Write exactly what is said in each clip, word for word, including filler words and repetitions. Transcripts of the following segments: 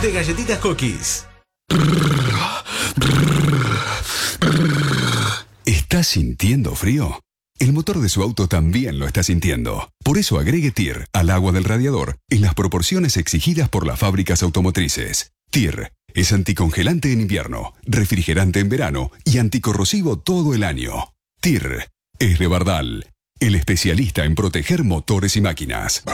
de Galletitas Cookies. ¿Estás sintiendo frío? El motor de su auto también lo está sintiendo. Por eso agregue T I R al agua del radiador en las proporciones exigidas por las fábricas automotrices. T I R es anticongelante en invierno, refrigerante en verano y anticorrosivo todo el año. T I R es de Bardal, el especialista en proteger motores y máquinas.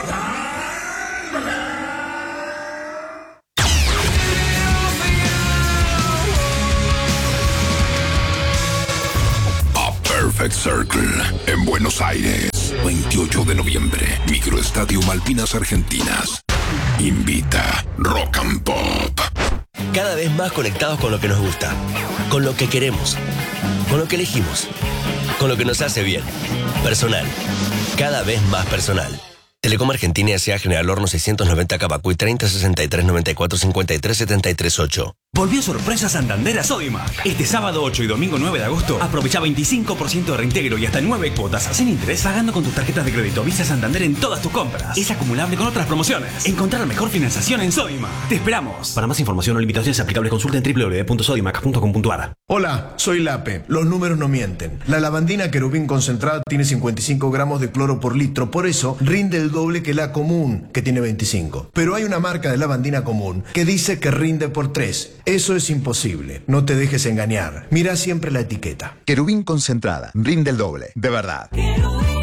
Perfect Circle, en Buenos Aires, veintiocho de noviembre, Microestadio Malvinas Argentinas. Invita Rock and Pop. Cada vez más conectados con lo que nos gusta, con lo que queremos, con lo que elegimos, con lo que nos hace bien. Personal, cada vez más personal. Telecom Argentina S A General Horno seiscientos noventa Cabacuy treinta sesenta y tres noventa y cuatro cincuenta y tres setenta y tres ocho. Volvió sorpresa Santander a Sodimac. Este sábado ocho y domingo nueve de agosto aprovecha veinticinco por ciento de reintegro y hasta nueve cuotas sin interés pagando con tus tarjetas de crédito Visa Santander en todas tus compras. Es acumulable con otras promociones. Encontrar la mejor financiación en Sodimac. Te esperamos. Para más información o limitaciones aplicables consulta en doble u doble u doble u punto sodimac punto com punto a r. Hola, soy Lape. Los números no mienten. La lavandina querubín concentrada tiene cincuenta y cinco gramos de cloro por litro. Por eso rinde el doble que la común, que tiene veinticinco. Pero hay una marca de lavandina común que dice que rinde por tres. Eso es imposible. No te dejes engañar. Mira siempre la etiqueta. Querubín concentrada. Rinde el doble. De verdad.